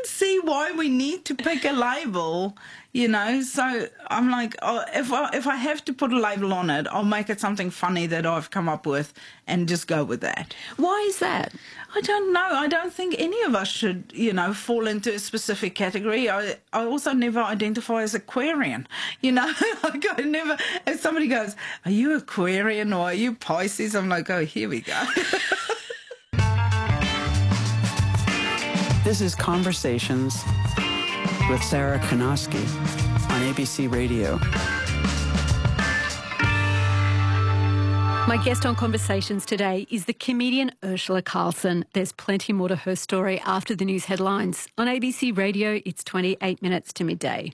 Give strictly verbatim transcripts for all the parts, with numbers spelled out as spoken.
don't see why we need to pick a label, you know. So I'm like, oh, if I, if I have to put a label on it, I'll make it something funny that I've come up with and just go with that. Why is that? I don't know. I don't think any of us should, you know, fall into a specific category. I, I also never identify as Aquarian, you know. Like I never, if somebody goes, are you Aquarian or are you Pisces? I'm like, oh, here we go. This is Conversations with Sarah Kanowski on A B C Radio. My guest on Conversations today is the comedian Ursula Carlson. There's plenty more to her story after the news headlines. On A B C Radio, it's twenty-eight minutes to midday.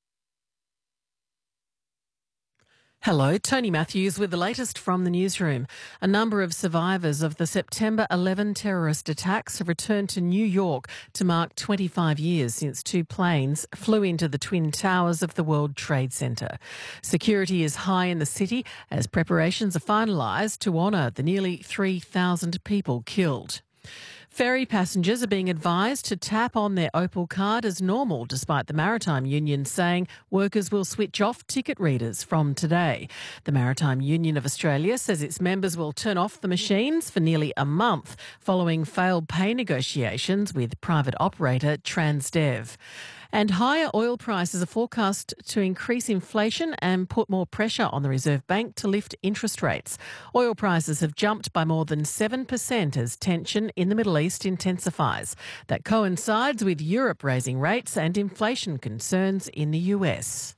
Hello, Tony Matthews with the latest from the newsroom. A number of survivors of the September eleventh terrorist attacks have returned to New York to mark twenty-five years since two planes flew into the Twin Towers of the World Trade Center. Security is high in the city as preparations are finalised to honour the nearly three thousand people killed. Ferry passengers are being advised to tap on their Opal card as normal, despite the Maritime Union saying workers will switch off ticket readers from today. The Maritime Union of Australia says its members will turn off the machines for nearly a month following failed pay negotiations with private operator Transdev. And higher oil prices are forecast to increase inflation and put more pressure on the Reserve Bank to lift interest rates. Oil prices have jumped by more than seven percent as tension in the Middle East intensifies. That coincides with Europe raising rates and inflation concerns in the U S.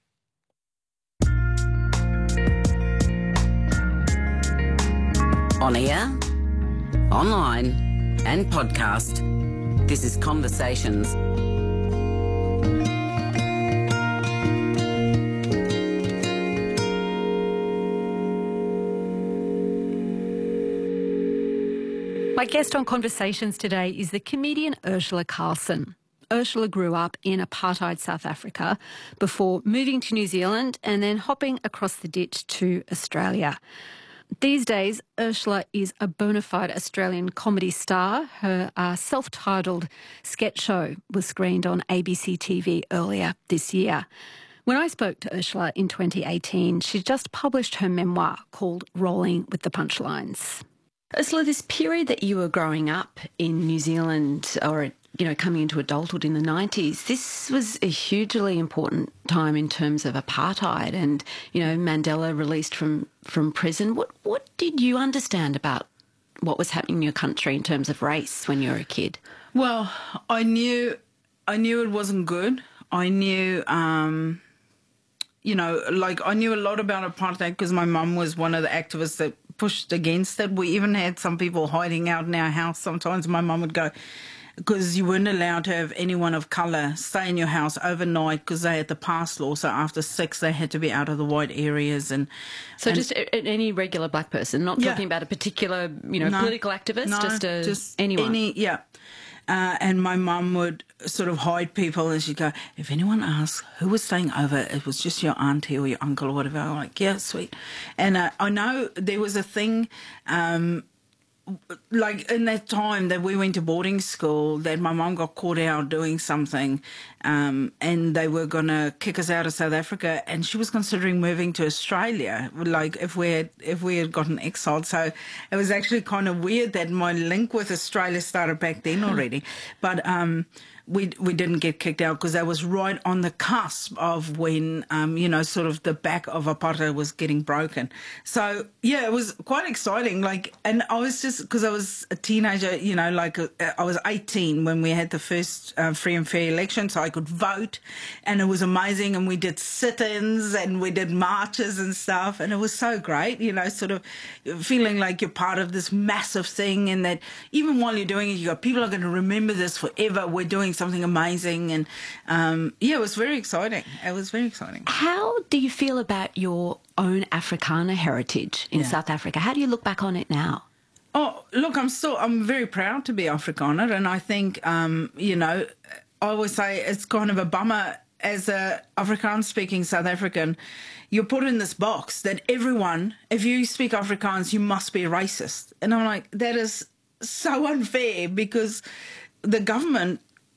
On air, online and podcast, this is Conversations. My guest on Conversations today is the comedian Ursula Carlson. Ursula grew up in apartheid South Africa before moving to New Zealand and then hopping across the ditch to Australia. These days, Ursula is a bona fide Australian comedy star. Her uh, self-titled sketch show was screened on A B C T V earlier this year. When I spoke to Ursula in twenty eighteen, she just published her memoir called Rolling with the Punchlines. Ursula, this period that you were growing up in New Zealand or, you know, coming into adulthood in the nineties, this was a hugely important time in terms of apartheid and, you know, Mandela released from, from prison. What, what did you understand about what was happening in your country in terms of race when you were a kid? Well, I knew, I knew it wasn't good. I knew, um, you know, like I knew a lot about apartheid because my mum was one of the activists that pushed against it. We even had some people hiding out in our house. Sometimes my mum would go, because you weren't allowed to have anyone of colour stay in your house overnight because they had the pass law. So after six, they had to be out of the white areas. And so and, just a, any regular black person, not yeah. talking about a particular, you know, no, political activist, no, just, a, just anyone. Any, yeah. Uh, and my mum would sort of hide people and she'd go, if anyone asks who was staying over, it was just your auntie or your uncle or whatever. I'm like, yeah, sweet. And uh, I know there was a thing, um, like in that time that we went to boarding school, that my mum got caught out doing something um, and they were going to kick us out of South Africa and she was considering moving to Australia, like if we had, if we had gotten exiled. So it was actually kind of weird that my link with Australia started back then already. But um, we we didn't get kicked out because that was right on the cusp of when, um, you know, sort of the back of apartheid was getting broken. So, yeah, it was quite exciting. Like, and I was just, because I was a teenager, you know, like uh, I was eighteen when we had the first uh, free and fair election, so I could vote, and it was amazing. And we did sit-ins and we did marches and stuff, and it was so great, you know, sort of feeling like you're part of this massive thing, and that even while you're doing it, you go, people are going to remember this forever. We're doing something amazing. And um, yeah, it was very exciting. It was very exciting. How do you feel about your own Afrikaner heritage in Yeah. South Africa? How do you look back on it now? Oh, look, I'm still, I'm very proud to be Afrikaner. And I think, um, you know, I always say it's kind of a bummer as a Afrikaans speaking South African, you're put in this box that everyone, if you speak Afrikaans, you must be racist. And I'm like, that is so unfair, because the government